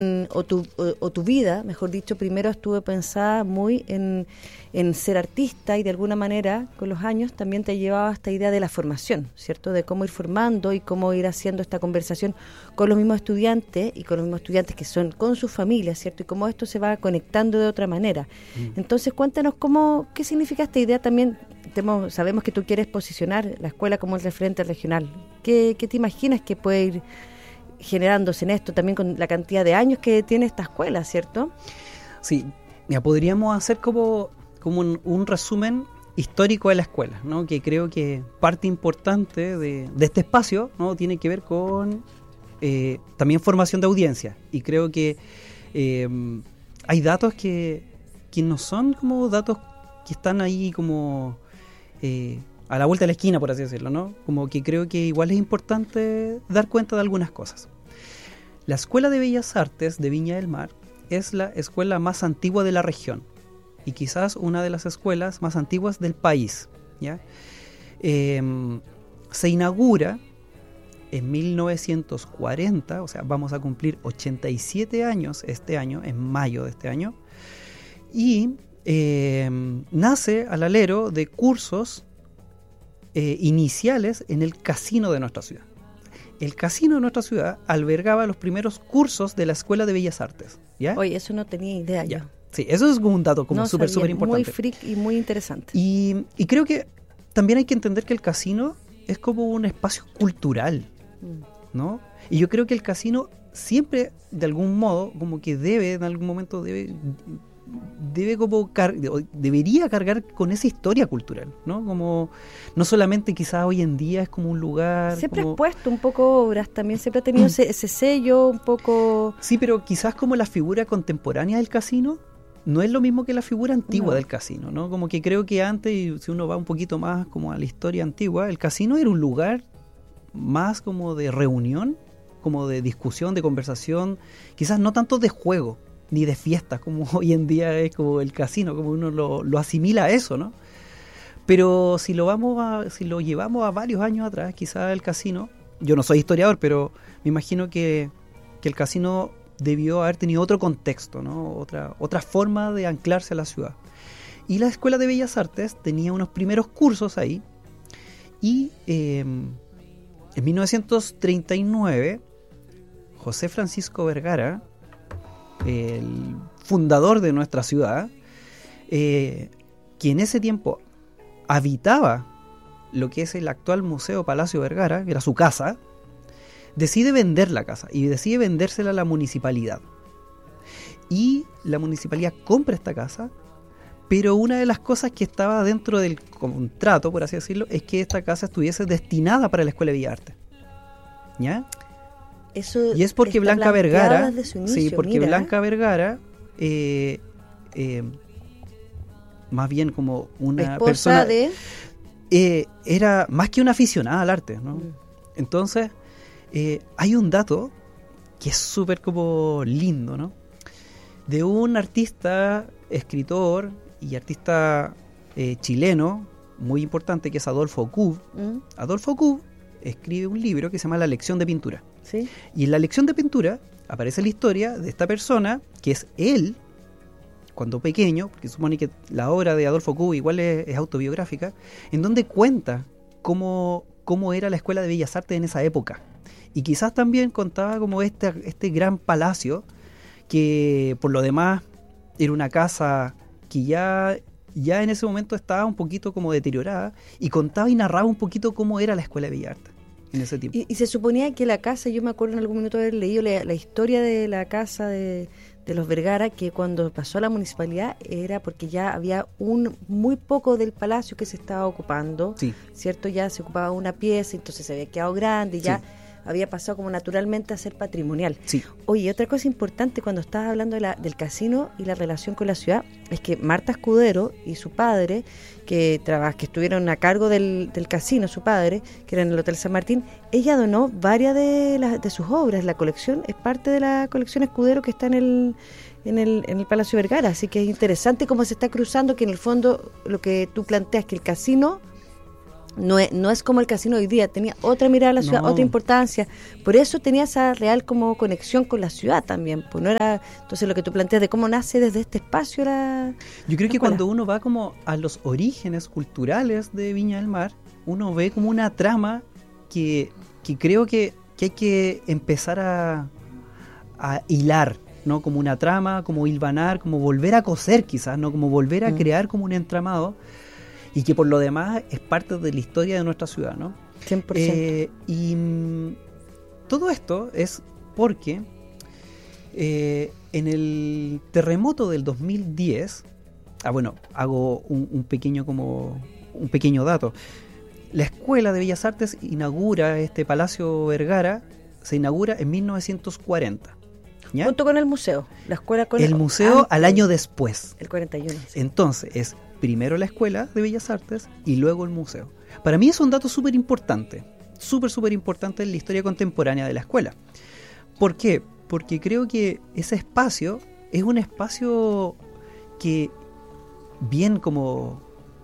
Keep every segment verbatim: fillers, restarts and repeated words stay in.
o tu, o, o tu vida, mejor dicho, primero estuvo pensada muy en, en ser artista y de alguna manera con los años también te llevaba esta idea de la formación, ¿cierto? De cómo ir formando y cómo ir haciendo esta conversación con los mismos estudiantes y con los mismos estudiantes que son con sus familias, ¿cierto? Y cómo esto se va conectando de otra manera. Mm. Entonces, cuéntanos cómo, qué significa esta idea también. Temo, sabemos que tú quieres posicionar la escuela como el referente regional. ¿Qué, qué te imaginas que puede ir generándose en esto, también con la cantidad de años que tiene esta escuela, ¿cierto? Sí, ya podríamos hacer como, como un, un resumen histórico de la escuela, ¿no? Que creo que parte importante de, de este espacio, ¿no? Tiene que ver con eh, también formación de audiencia, y creo que eh, hay datos que, que no son como datos que están ahí como eh, a la vuelta de la esquina, por así decirlo, ¿no? Como que creo que igual es importante dar cuenta de algunas cosas. La Escuela de Bellas Artes de Viña del Mar es la escuela más antigua de la región y quizás una de las escuelas más antiguas del país, ¿ya? Eh, se inaugura en mil novecientos cuarenta, o sea, vamos a cumplir ochenta y siete años este año, en mayo de este año, y eh, nace al alero de cursos eh, iniciales en el casino de nuestra ciudad. El casino de nuestra ciudad albergaba los primeros cursos de la Escuela de Bellas Artes, ¿ya? Oye, eso no tenía idea ya. yo. Sí, eso es como un dato como súper, no súper importante. Muy freak y muy interesante. Y, y creo que también hay que entender que el casino es como un espacio cultural, ¿no? Y yo creo que el casino siempre, de algún modo, como que debe, en algún momento debe... debe como car- debería cargar con esa historia cultural, ¿no? Como no solamente quizás hoy en día es como un lugar siempre como... has puesto un poco obras, también siempre ha tenido ese, ese sello un poco... Sí, pero quizás como la figura contemporánea del casino no es lo mismo que la figura antigua no. del casino, ¿no? Como que creo que antes, y si uno va un poquito más como a la historia antigua, el casino era un lugar más como de reunión, como de discusión, de conversación, quizás no tanto de juego ni de fiestas, como hoy en día es como el casino, como uno lo, lo asimila a eso, ¿no? Pero si lo vamos a, si lo llevamos a varios años atrás, quizás el casino, yo no soy historiador, pero me imagino que, que el casino debió haber tenido otro contexto, ¿no? Otra, otra forma de anclarse a la ciudad. Y la Escuela de Bellas Artes tenía unos primeros cursos ahí, y eh, en mil novecientos treinta y nueve, José Francisco Vergara, el fundador de nuestra ciudad, eh, que en ese tiempo habitaba lo que es el actual Museo Palacio Vergara, que era su casa, decide vender la casa y decide vendérsela a la municipalidad. Y la municipalidad compra esta casa, pero una de las cosas que estaba dentro del contrato, por así decirlo, es que esta casa estuviese destinada para la Escuela de Bellas Artes, ¿ya? Eso y es porque Blanca Vergara, inicio, sí, porque mira. Blanca Vergara, eh, eh, más bien como una esposa persona, de... eh, era más que una aficionada al arte, ¿no? Mm. Entonces, eh, hay un dato que es súper como lindo, ¿no? De un artista, escritor y artista eh, chileno muy importante, que es Adolfo Cub. Mm. Adolfo Cub escribe un libro que se llama La Lección de Pintura. ¿Sí? Y en la lección de pintura aparece la historia de esta persona, que es él, cuando pequeño, porque supone que la obra de Adolfo Cub igual es, es autobiográfica, en donde cuenta cómo, cómo era la Escuela de Bellas Artes en esa época. Y quizás también contaba como este, este gran palacio, que por lo demás era una casa que ya, ya en ese momento estaba un poquito como deteriorada, y contaba y narraba un poquito cómo era la Escuela de Bellas Artes en ese tiempo. Y, y se suponía que la casa, yo me acuerdo en algún minuto haber leído la, la historia de la casa de, de los Vergara, que cuando pasó a la municipalidad era porque ya había un muy poco del palacio que se estaba ocupando, sí. ¿cierto? Ya se ocupaba una pieza, entonces se había quedado grande y ya sí. había pasado como naturalmente a ser patrimonial. Sí. Oye, otra cosa importante cuando estabas hablando de la, del casino y la relación con la ciudad, es que Marta Escudero y su padre, que, traba, que estuvieron a cargo del, del casino, su padre, que era en el Hotel San Martín, ella donó varias de, las, de sus obras. La colección es parte de la colección Escudero que está en el, en el, en el Palacio Vergara, así que es interesante cómo se está cruzando, que en el fondo lo que tú planteas, que el casino No es, no es como el casino hoy día, tenía otra mirada a la ciudad, No. otra importancia. Por eso tenía esa real como conexión con la ciudad también. Pues no era, entonces lo que tú planteas de cómo nace desde este espacio la Yo creo la que escuela. cuando uno va como a los orígenes culturales de Viña del Mar, uno ve como una trama que, que creo que, que hay que empezar a, a hilar, ¿no? Como una trama, como hilvanar, como volver a coser quizás, ¿no? Como volver a Mm. crear como un entramado, y que por lo demás es parte de la historia de nuestra ciudad, ¿no? cien por ciento. Eh, y mm, todo esto es porque eh, en el terremoto del dos mil diez, ah bueno, hago un, un pequeño como un pequeño dato. La Escuela de Bellas Artes inaugura este Palacio Vergara, se inaugura en mil novecientos cuarenta. ¿Ya? Junto con el museo, la escuela con El museo antes, al año después. el cuarenta y uno. Sí. Entonces es primero la Escuela de Bellas Artes y luego el museo. Para mí es un dato súper importante, súper, súper importante en la historia contemporánea de la escuela. ¿Por qué? Porque creo que ese espacio es un espacio que bien como,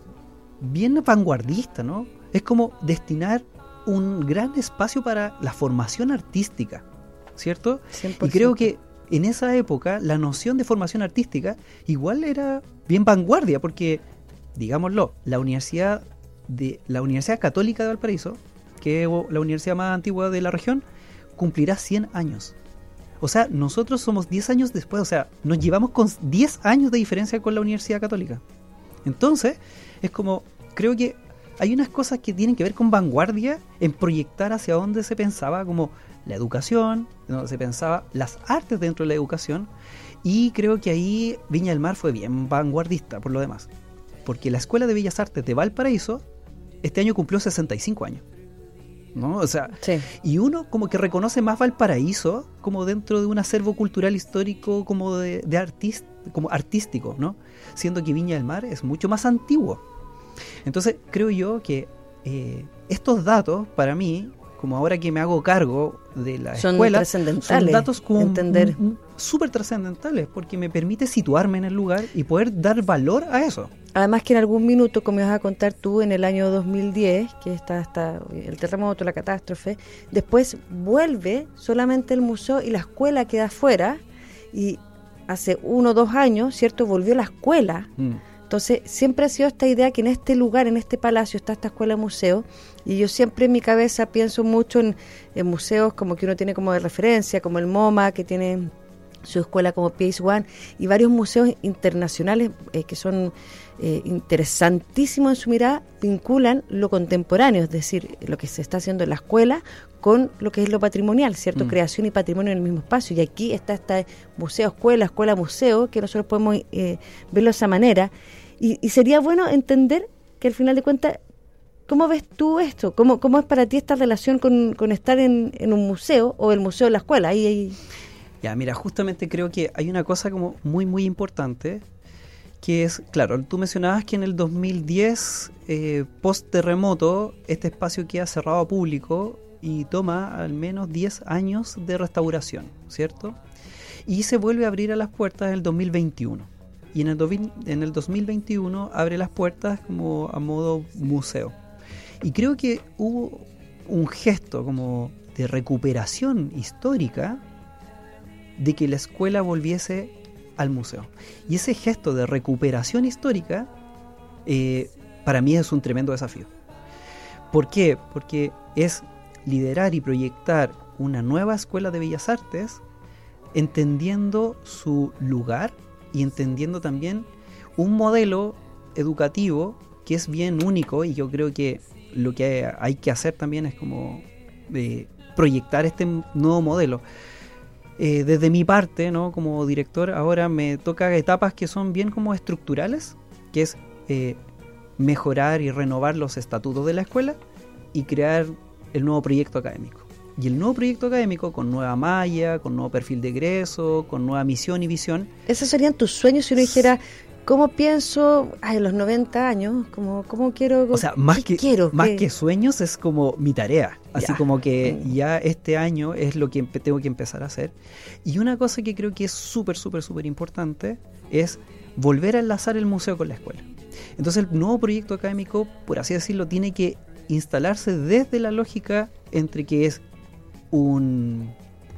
bien vanguardista, ¿no? Es como destinar un gran espacio para la formación artística, ¿cierto? cien por ciento. Y creo que en esa época la noción de formación artística igual era bien vanguardia, porque, digámoslo, la Universidad de la Universidad Católica de Valparaíso, que es la universidad más antigua de la región, cumplirá cien años. O sea, nosotros somos diez años después, o sea, nos llevamos con diez años de diferencia con la Universidad Católica. Entonces, es como, creo que hay unas cosas que tienen que ver con vanguardia en proyectar hacia dónde se pensaba como la educación, donde se pensaba las artes dentro de la educación, y creo que ahí Viña del Mar fue bien vanguardista por lo demás, porque la Escuela de Bellas Artes de Valparaíso este año cumplió sesenta y cinco años, ¿no? O sea, Sí. y uno como que reconoce más Valparaíso como dentro de un acervo cultural histórico como de, de artist, como artístico, ¿no? Siendo que Viña del Mar es mucho más antiguo. Entonces creo yo que eh, estos datos para mí, como ahora que me hago cargo de la Son escuela, trascendentales, son datos como entender. m- m- súper trascendentales, porque me permite situarme en el lugar y poder dar valor a eso. Además que en algún minuto, como ibas a contar tú, en el año dos mil diez, que está hasta el terremoto, la catástrofe, después vuelve solamente el museo y la escuela queda afuera, y hace uno o dos años, ¿cierto?, volvió la escuela. Mm. Entonces, siempre ha sido esta idea que en este lugar, en este palacio, está esta escuela-museo, y yo siempre en mi cabeza pienso mucho en, en museos como que uno tiene como de referencia, como el MoMA, que tiene su escuela como P S uno, y varios museos internacionales eh, que son eh, interesantísimos en su mirada, vinculan lo contemporáneo, es decir, lo que se está haciendo en la escuela con lo que es lo patrimonial, ¿cierto? Mm. Creación y patrimonio en el mismo espacio. Y aquí está esta museo, escuela, escuela, museo, que nosotros podemos eh, verlo de esa manera. Y, y sería bueno entender que al final de cuentas, ¿cómo ves tú esto? ¿Cómo, cómo es para ti esta relación con, con estar en, en un museo o el museo de la escuela? Ahí, ahí. Ya, mira, justamente creo que hay una cosa como muy, muy importante, que es, claro, tú mencionabas que en el dos mil diez, eh, post terremoto, este espacio queda cerrado a público y toma al menos diez años de restauración, ¿cierto? Y se vuelve a abrir a las puertas en el dos mil veintiuno. Y en el, do, en el dos mil veintiuno abre las puertas como a modo museo. Y creo que hubo un gesto como de recuperación histórica de que la escuela volviese al museo. Y ese gesto de recuperación histórica eh, para mí es un tremendo desafío. ¿Por qué? Porque es liderar y proyectar una nueva escuela de bellas artes entendiendo su lugar y entendiendo también un modelo educativo que es bien único, y yo creo que lo que hay que hacer también es como eh, proyectar este nuevo modelo. Eh, desde mi parte, ¿no?, como director, ahora me toca etapas que son bien como estructurales, que es eh, mejorar y renovar los estatutos de la escuela y crear el nuevo proyecto académico. Y el nuevo proyecto académico con nueva malla, con nuevo perfil de egreso, con nueva misión y visión. ¿Esos serían tus sueños si uno dijera, cómo pienso ay, a los noventa años? ¿Cómo, cómo quiero? O sea, más, ¿qué que, quiero? más ¿Qué? que sueños es como mi tarea. Así Ya. como que ya este año es lo que empe- tengo que empezar a hacer. Y una cosa que creo que es súper, súper, súper importante es volver a enlazar el museo con la escuela. Entonces el nuevo proyecto académico, por así decirlo, tiene que instalarse desde la lógica entre que es un,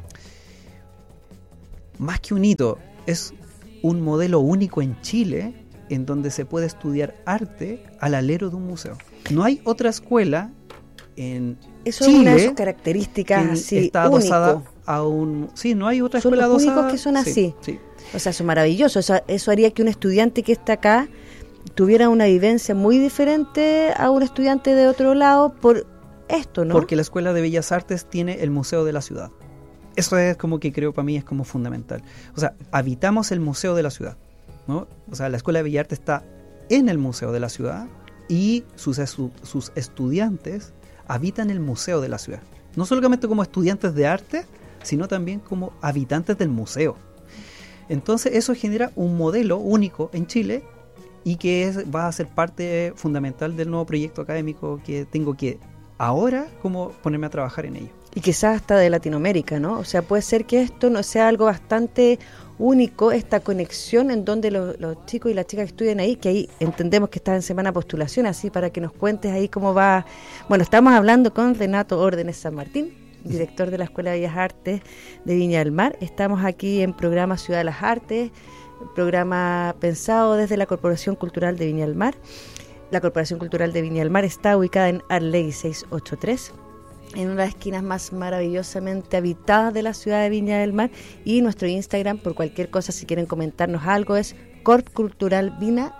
más que un hito, es un modelo único en Chile en donde se puede estudiar arte al alero de un museo. No hay otra escuela en Eso Chile es una de sus características que así, está adosada único. a un... Sí, no hay otra Son escuela los adosada. únicos que son así. Sí, sí. O sea, eso es maravilloso. O sea, eso haría que un estudiante que está acá tuviera una vivencia muy diferente a un estudiante de otro lado por esto, ¿no? Porque la Escuela de Bellas Artes tiene el Museo de la Ciudad. Eso es como que creo para mí es como fundamental. O sea, habitamos el Museo de la Ciudad, ¿no? O sea, la Escuela de Bellas Artes está en el Museo de la Ciudad y sus, sus estudiantes habitan el Museo de la Ciudad. No solamente como estudiantes de arte, sino también como habitantes del museo. Entonces eso genera un modelo único en Chile y que es, va a ser parte fundamental del nuevo proyecto académico que tengo que ahora como ponerme a trabajar en ello. Y quizás hasta de Latinoamérica, ¿no? O sea, puede ser que esto no sea algo bastante único, esta conexión en donde los, los chicos y las chicas que estudian ahí, que ahí entendemos que está en semana postulación, así para que nos cuentes ahí cómo va. Bueno, estamos hablando con Renato Órdenes San Martín, director de la Escuela de Bellas Artes de Viña del Mar. Estamos aquí en programa Ciudad de las Artes, programa pensado desde la Corporación Cultural de Viña del Mar. La Corporación Cultural de Viña del Mar está ubicada en Arlegui seiscientos ochenta y tres, en una de las esquinas más maravillosamente habitadas de la ciudad de Viña del Mar. Y nuestro Instagram, por cualquier cosa, si quieren comentarnos algo, es Corp Cultural Vina.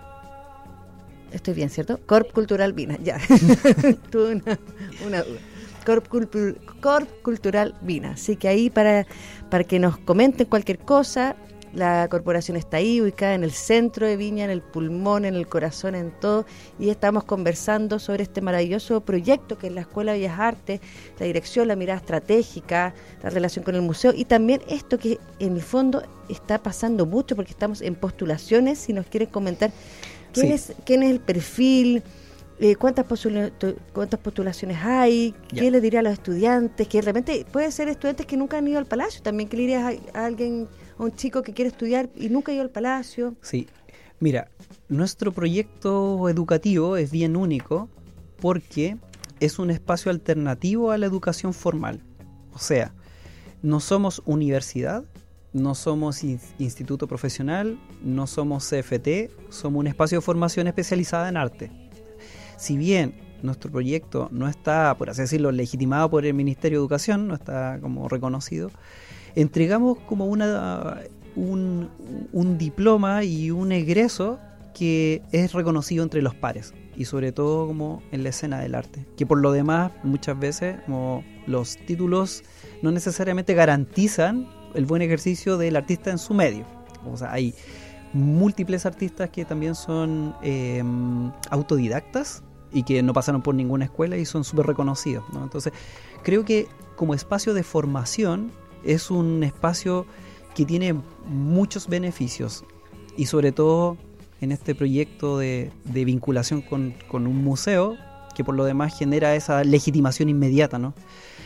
Estoy bien, ¿cierto? Corp Cultural Vina, ya. Tuve una, una duda. Corp, Cultur, Corp Cultural Vina. Así que ahí para, para que nos comenten cualquier cosa. La corporación está ahí, ubicada en el centro de Viña, en el pulmón, en el corazón, en todo, y estamos conversando sobre este maravilloso proyecto que es la Escuela de Bellas Artes, la dirección, la mirada estratégica, la relación con el museo, y también esto que en el fondo está pasando mucho porque estamos en postulaciones. Si nos quieren comentar quién, sí. es, quién es el perfil, eh, cuántas, postula- cuántas postulaciones hay, yeah. qué le diría a los estudiantes, que realmente puede ser estudiantes que nunca han ido al Palacio, también que le dirías a, a alguien, a un chico que quiere estudiar y nunca ha ido al Palacio. Sí, mira, nuestro proyecto educativo es bien único porque es un espacio alternativo a la educación formal. O sea, no somos universidad, no somos in- instituto profesional, no somos C F T, somos un espacio de formación especializada en arte. Si bien nuestro proyecto no está, por así decirlo, legitimado por el Ministerio de Educación, no está como reconocido, entregamos como una un, un diploma y un egreso que es reconocido entre los pares y sobre todo como en la escena del arte, que por lo demás muchas veces como los títulos no necesariamente garantizan el buen ejercicio del artista en su medio. O sea, hay múltiples artistas que también son eh, autodidactas y que no pasaron por ninguna escuela y son súper reconocidos, ¿no? Entonces creo que como espacio de formación es un espacio que tiene muchos beneficios y sobre todo en este proyecto de, de vinculación con, con un museo que por lo demás genera esa legitimación inmediata, ¿no?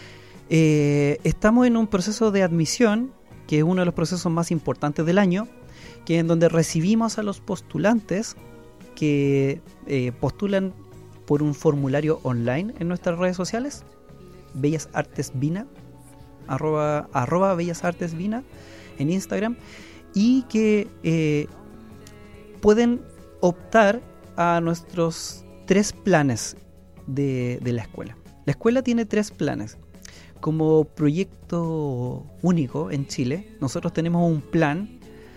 Eh, estamos en un proceso de admisión que es uno de los procesos más importantes del año, que es en donde recibimos a los postulantes que eh, postulan por un formulario online en nuestras redes sociales, Bellas Artes Vina, arroba, arroba Bellas Artes Vina en Instagram, y que eh, pueden optar a nuestros tres planes de, de la escuela. La escuela tiene tres planes. Como proyecto único en Chile, nosotros tenemos un plan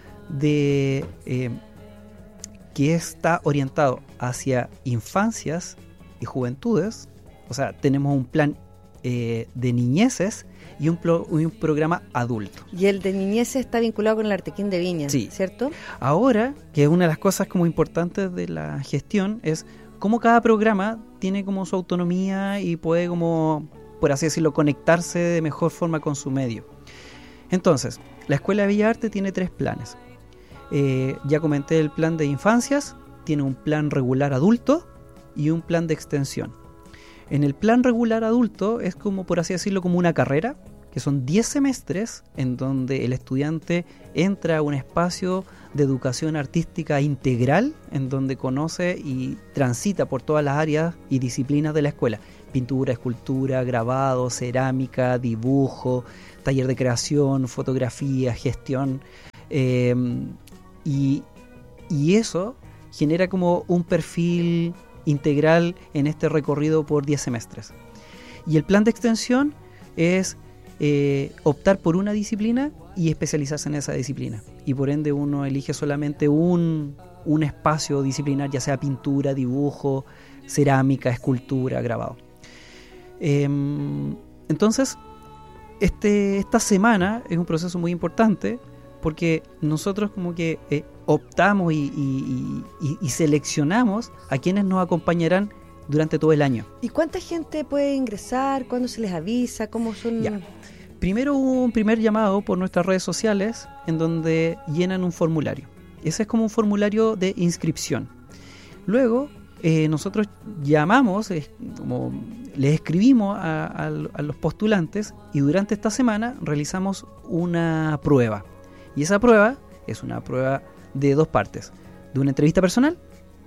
de eh, que está orientado hacia infancias y juventudes. O sea, tenemos un plan eh, de niñeces y un, pro, un programa adulto. Y el de niñeces está vinculado con el Artequín de Viña, sí. ¿cierto? Ahora, que una de las cosas como importantes de la gestión es cómo cada programa tiene como su autonomía y puede como, por así decirlo, conectarse de mejor forma con su medio. Entonces, la Escuela de Bellas Artes tiene tres planes. Eh, ya comenté el plan de infancias, tiene un plan regular adulto y un plan de extensión. En el plan regular adulto es como, por así decirlo, como una carrera que son diez semestres en donde el estudiante entra a un espacio de educación artística integral, en donde conoce y transita por todas las áreas y disciplinas de la escuela: pintura, escultura, grabado, cerámica, dibujo, taller de creación, fotografía, gestión, eh, y, y eso genera como un perfil integral en este recorrido por diez semestres. Y el plan de extensión es eh, optar por una disciplina y especializarse en esa disciplina, y por ende uno elige solamente un, un espacio disciplinar, ya sea pintura, dibujo, cerámica, escultura, grabado. Eh, entonces este, esta semana es un proceso muy importante, porque nosotros como que eh, optamos y, y, y, y seleccionamos a quienes nos acompañarán durante todo el año. ¿Y cuánta gente puede ingresar? ¿Cuándo se les avisa? ¿Cómo son? Ya. Primero hubo un primer llamado por nuestras redes sociales en donde llenan un formulario. Ese es como un formulario de inscripción. Luego eh, nosotros llamamos, eh, como les escribimos a, a, a los postulantes, y durante esta semana realizamos una prueba. Y esa prueba es una prueba de dos partes: de una entrevista personal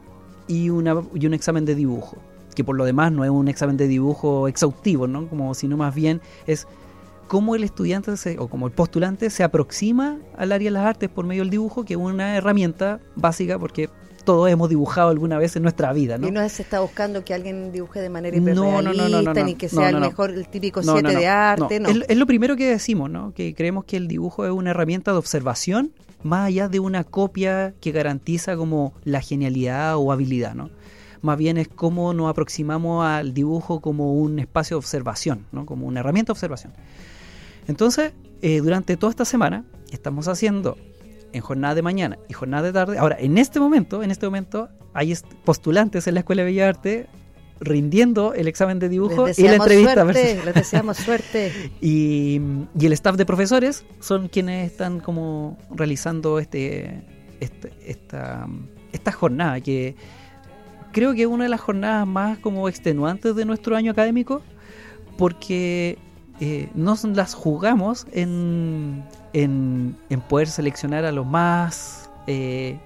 y, una, y un examen de dibujo, que por lo demás no es un examen de dibujo exhaustivo, ¿no? Como sino más bien es cómo el estudiante se, o como el postulante se aproxima al área de las artes por medio del dibujo, que es una herramienta básica porque todos hemos dibujado alguna vez en nuestra vida, ¿no? Y no se está buscando que alguien dibuje de manera hiperrealista, no, no, no, no, no, ni que no, sea no, no, el mejor, el típico no, siete no, no, de arte, no. no. Es, es lo primero que decimos, ¿no? Que creemos que el dibujo es una herramienta de observación más allá de una copia que garantiza como la genialidad o habilidad, ¿no? Más bien es cómo nos aproximamos al dibujo como un espacio de observación, ¿no? Como una herramienta de observación. Entonces, eh, durante toda esta semana estamos haciendo en jornada de mañana y jornada de tarde. Ahora, en este momento, en este momento hay postulantes en la Escuela de Bellas Artes rindiendo el examen de dibujo y la entrevista. Suerte, les deseamos suerte. Y, y el staff de profesores son quienes están como realizando este, este esta, esta jornada, que creo que es una de las jornadas más como extenuantes de nuestro año académico, porque eh, nos las jugamos en, en, en poder seleccionar a los más eh,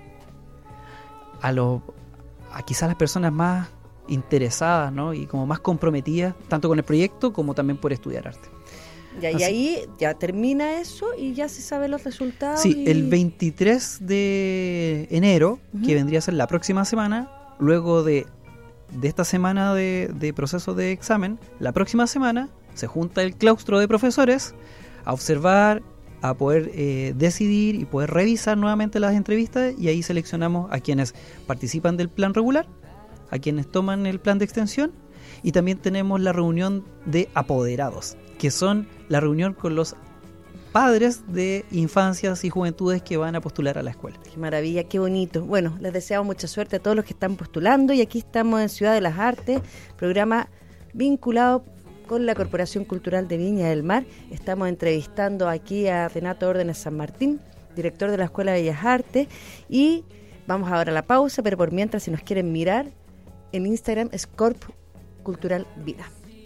a los a quizás las personas más interesadas, ¿no? Y como más comprometidas tanto con el proyecto como también por estudiar arte. Ya, y ahí ya termina eso y ya se saben los resultados. Sí, y... el veintitrés de enero, uh-huh, que vendría a ser la próxima semana, luego de, de esta semana de, de proceso de examen, la próxima semana se junta el claustro de profesores a observar, a poder eh, decidir y poder revisar nuevamente las entrevistas, y ahí seleccionamos a quienes participan del plan regular, a quienes toman el plan de extensión, y también tenemos la reunión de apoderados, que son la reunión con los padres de infancias y juventudes que van a postular a la escuela. Qué maravilla, qué bonito. Bueno, les deseamos mucha suerte a todos los que están postulando, y aquí estamos en Ciudad de las Artes, programa vinculado con la Corporación Cultural de Viña del Mar. Estamos entrevistando aquí a Renato Órdenes San Martín, director de la Escuela de Bellas Artes, y vamos ahora a la pausa, pero por mientras, si nos quieren mirar, en Instagram es Corp Cultural Vida.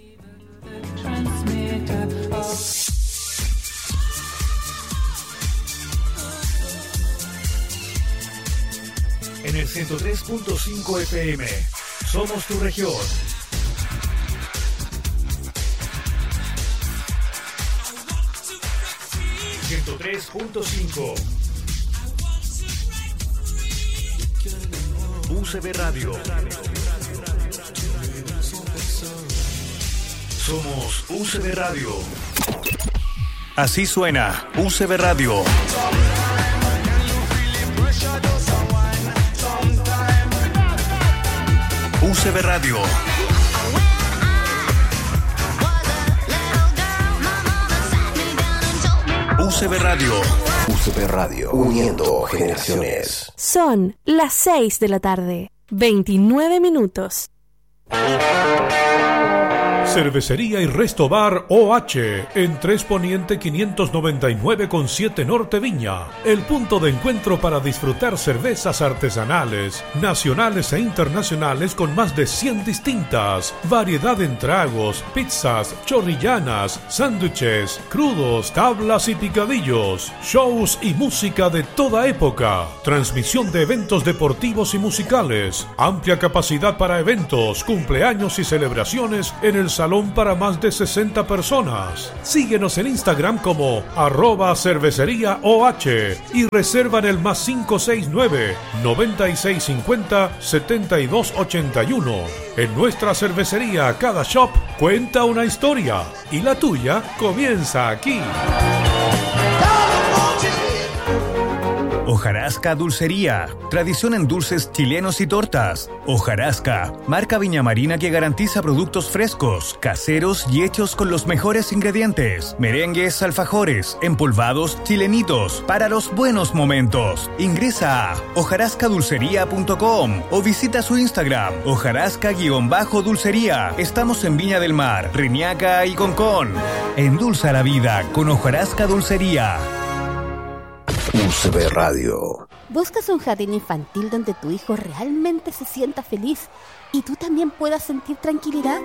En el ciento tres punto cinco F M, somos tu región. ciento tres punto cinco U C B Radio. Somos U C B Radio. Así suena U C B Radio. U C B Radio. U C B Radio. U C B Radio, uniendo generaciones. Son las seis de la tarde, veintinueve minutos. Cervecería y Resto Bar O H en Tres Poniente quinientos noventa y nueve con siete Norte Viña. El punto de encuentro para disfrutar cervezas artesanales, nacionales e internacionales con más de cien distintas. Variedad en tragos, pizzas, chorrillanas, sándwiches, crudos, tablas y picadillos. Shows y música de toda época. Transmisión de eventos deportivos y musicales. Amplia capacidad para eventos, cumpleaños y celebraciones en el salón para más de sesenta personas. Síguenos en Instagram como arroba cervecería OH y reserva en el más cinco seis nueve, noventa y seis cincuenta, setenta y dos ochenta y uno. En nuestra cervecería cada shop cuenta una historia y la tuya comienza aquí. Hojarasca Dulcería, tradición en dulces chilenos y tortas. Hojarasca, marca Viña Marina que garantiza productos frescos, caseros y hechos con los mejores ingredientes. Merengues, alfajores, empolvados, chilenitos, para los buenos momentos. Ingresa a hojarasca dulcería punto com o visita su Instagram, hojarasca-dulcería. Estamos en Viña del Mar, Reñaca y Concón. Endulza la vida con Hojarasca Dulcería. U C B Radio. ¿Buscas un jardín infantil donde tu hijo realmente se sienta feliz y tú también puedas sentir tranquilidad?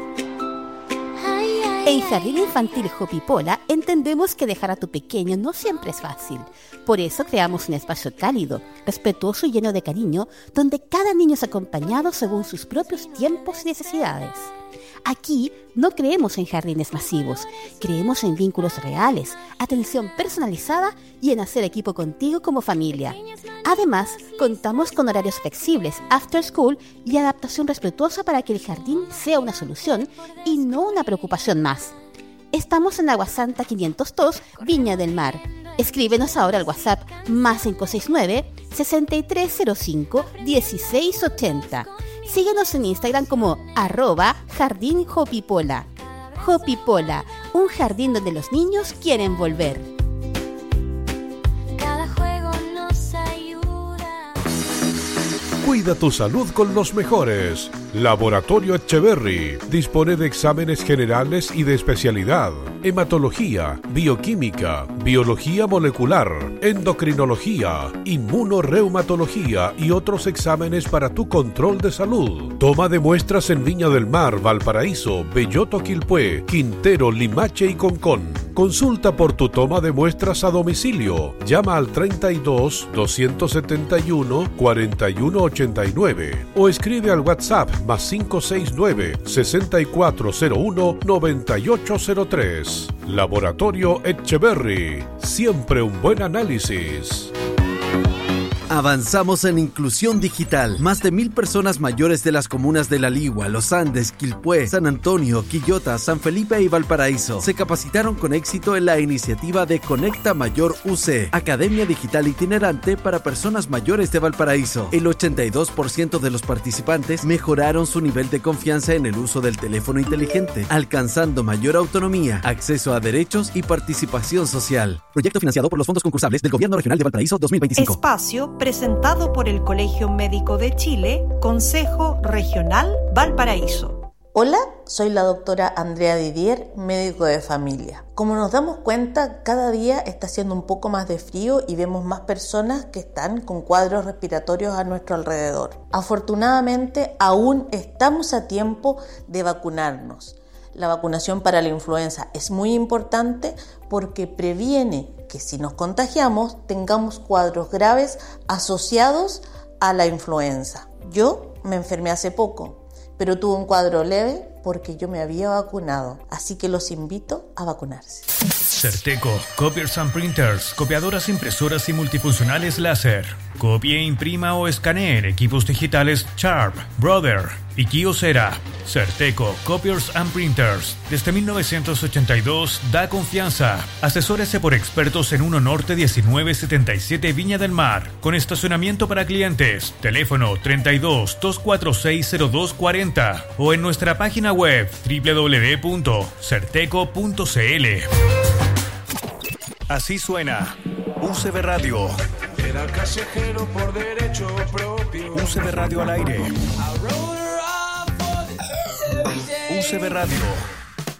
En Jardín Infantil Hopipola entendemos que dejar a tu pequeño no siempre es fácil. Por eso creamos un espacio cálido, respetuoso y lleno de cariño, donde cada niño es acompañado según sus propios tiempos y necesidades. Aquí no creemos en jardines masivos, creemos en vínculos reales, atención personalizada y en hacer equipo contigo como familia. Además, contamos con horarios flexibles, after school y adaptación respetuosa para que el jardín sea una solución y no una preocupación más. Estamos en Agua Santa quinientos dos, Viña del Mar. Escríbenos ahora al WhatsApp más cinco seis nueve, sesenta y tres cero cinco, dieciséis ochenta. Síguenos en Instagram como arroba Jardín Hopipola. Hopipola, un jardín donde los niños quieren volver. Cada juego nos ayuda. Cuida tu salud con los mejores. Laboratorio Etcheverry dispone de exámenes generales y de especialidad, hematología, bioquímica, biología molecular, endocrinología, inmunorreumatología y otros exámenes para tu control de salud. Toma de muestras en Viña del Mar, Valparaíso, Belloto, Quilpué, Quintero, Limache y Concón. Consulta por tu toma de muestras a domicilio. Llama al treinta y dos, doscientos setenta y uno, cuarenta y uno ochenta y nueve o escribe al WhatsApp más cinco seis nueve, sesenta y cuatro cero uno, noventa y ocho cero tres. Laboratorio Etcheverry. Siempre un buen análisis. Avanzamos en inclusión digital. Más de mil personas mayores de las comunas de La Ligua, Los Andes, Quilpué, San Antonio, Quillota, San Felipe y Valparaíso se capacitaron con éxito en la iniciativa de Conecta Mayor U C, Academia Digital Itinerante para Personas Mayores de Valparaíso. El ochenta y dos por ciento de los participantes mejoraron su nivel de confianza en el uso del teléfono inteligente, alcanzando mayor autonomía, acceso a derechos y participación social. Proyecto financiado por los fondos concursables del Gobierno Regional de Valparaíso dos mil veinticinco. Espacio presentado por el Colegio Médico de Chile, Consejo Regional Valparaíso. Hola, soy la doctora Andrea Didier, médico de familia. Como nos damos cuenta, cada día está haciendo un poco más de frío y vemos más personas que están con cuadros respiratorios a nuestro alrededor. Afortunadamente, aún estamos a tiempo de vacunarnos. La vacunación para la influenza es muy importante porque previene que si nos contagiamos tengamos cuadros graves asociados a la influenza. Yo me enfermé hace poco, pero tuve un cuadro leve porque yo me había vacunado, así que los invito a vacunarse. Certeco, Copiers and Printers, copiadoras, impresoras y multifuncionales láser. Copie, imprima o escanee equipos digitales Sharp, Brother y Kyocera. Certeco, Copiers and Printers. Desde mil novecientos ochenta y dos da confianza. Asesórese por expertos en uno Norte diecinueve setenta y siete Viña del Mar, con estacionamiento para clientes. Teléfono treinta y dos, doscientos cuarenta y seis, cero dos cuarenta o en nuestra página web doble u doble u doble u punto certeco punto c l. Así suena U C B Radio. Era callejero por derecho propio. U C B Radio al aire. U C B Radio.